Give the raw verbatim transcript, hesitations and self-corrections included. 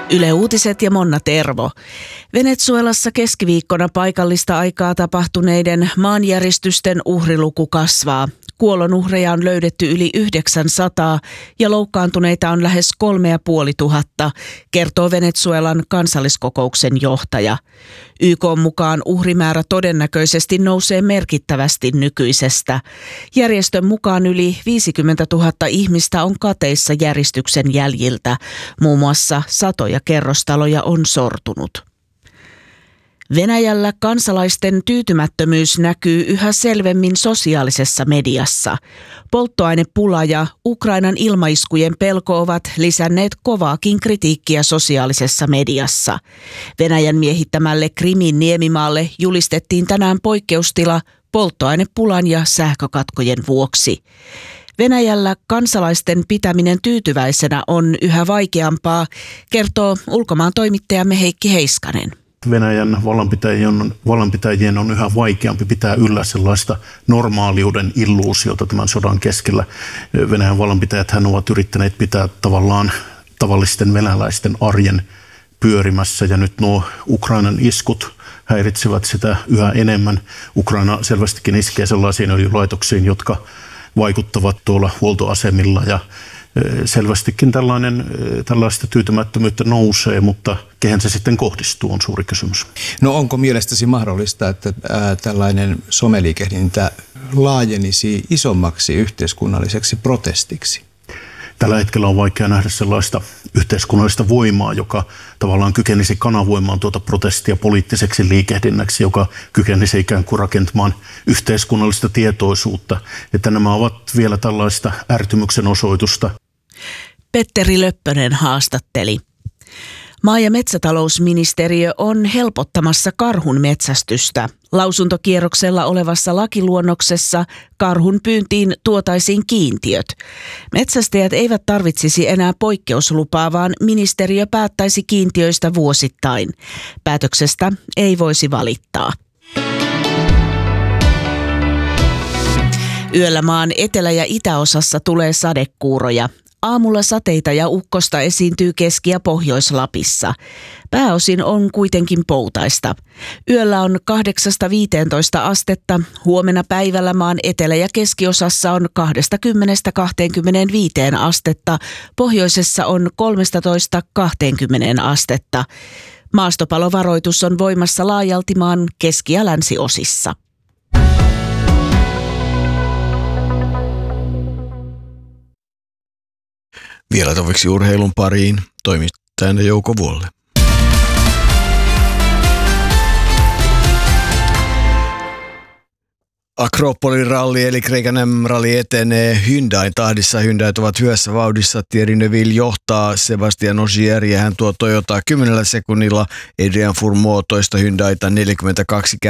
Yle Uutiset ja Monna Tervo. Venezuelassa keskiviikkona paikallista aikaa tapahtuneiden maanjäristysten uhriluku kasvaa. Kuolonuhreja on löydetty yli yhdeksänsataa ja loukkaantuneita on lähes kolme ja puoli tuhatta, kertoo Venezuelan kansalliskokouksen johtaja. Y K:n mukaan uhrimäärä todennäköisesti nousee merkittävästi nykyisestä. Järjestön mukaan yli viisikymmentätuhatta ihmistä on kateissa järistyksen jäljiltä. Muun muassa satoja kerrostaloja on sortunut. Venäjällä kansalaisten tyytymättömyys näkyy yhä selvemmin sosiaalisessa mediassa. Polttoainepula ja Ukrainan ilmaiskujen pelko ovat lisänneet kovaakin kritiikkiä sosiaalisessa mediassa. Venäjän miehittämälle Krimin niemimaalle julistettiin tänään poikkeustila polttoainepulan ja sähkökatkojen vuoksi. Venäjällä kansalaisten pitäminen tyytyväisenä on yhä vaikeampaa, kertoo ulkomaan toimittajamme Heikki Heiskanen. Venäjän vallanpitäjien on, vallanpitäjien on yhä vaikeampi pitää yllä sellaista normaaliuden illuusiota tämän sodan keskellä. Venäjän vallanpitäjäthän ovat yrittäneet pitää tavallaan tavallisten venäläisten arjen pyörimässä ja nyt nuo Ukrainan iskut häiritsevät sitä yhä enemmän. Ukraina selvästikin iskee sellaisiin öljylaitoksiin, jotka vaikuttavat tuolla huoltoasemilla ja selvästikin tällainen, tällaista tyytymättömyyttä nousee, mutta kehen se sitten kohdistuu on suuri kysymys. No onko mielestäsi mahdollista, että ää, tällainen someliikehdintä laajenisi isommaksi yhteiskunnalliseksi protestiksi? Tällä hetkellä on vaikea nähdä sellaista yhteiskunnallista voimaa, joka tavallaan kykenisi kanavoimaan tuota protestia poliittiseksi liikehdinnäksi, joka kykenisi ikään kuin rakentamaan yhteiskunnallista tietoisuutta. Että nämä ovat vielä tällaista ärtymyksen osoitusta. Petteri Löppönen haastatteli. Maa- ja metsätalousministeriö on helpottamassa karhun metsästystä. Lausuntokierroksella olevassa lakiluonnoksessa karhun pyyntiin tuotaisiin kiintiöt. Metsästäjät eivät tarvitsisi enää poikkeuslupaa, vaan ministeriö päättäisi kiintiöistä vuosittain. Päätöksestä ei voisi valittaa. Yöllä maan etelä- ja itäosassa tulee sadekuuroja. Aamulla sateita ja ukkosta esiintyy Keski- ja Pohjois-Lapissa. Pääosin on kuitenkin poutaista. Yöllä on kahdeksasta viiteentoista astetta. Huomenna päivällä maan etelä- ja keskiosassa on kaksikymmentä kaksikymmentäviisi astetta. Pohjoisessa on kolmetoista kaksikymmentä astetta. Maastopalovaroitus on voimassa laajalti maan keski- ja länsiosissa. Vielä toveksi urheilun pariin toimittajana Jouko Vuolle. Akropolin ralli eli Kreikan M-ralli etenee Hyundain tahdissa. Hyundait ovat hyvässä vauhdissa. Thierry Neuville johtaa Sebastian Ogier ja hän tuo Toyotaa kymmenellä sekunnilla. Adrian Fourmeau toista Hyundaita neljäkymmentäkaksi